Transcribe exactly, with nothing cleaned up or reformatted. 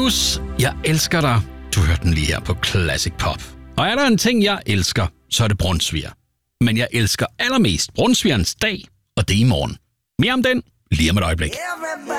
Blues, jeg elsker dig. Du hørte den lige her på Classic Pop. Og er der en ting, jeg elsker, så er det brunsviger. Men jeg elsker allermest brunsvigerens dag, og det er i morgen. Mere om den lige om et øjeblik.